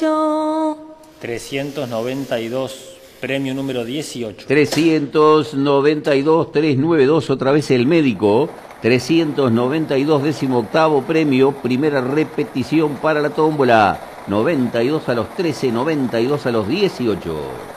18. 392, premio número 18. 392, 392, otra vez el médico. 392, 18º premio, primera repetición para la tómbola. 92 a los 13, 92 a los 18.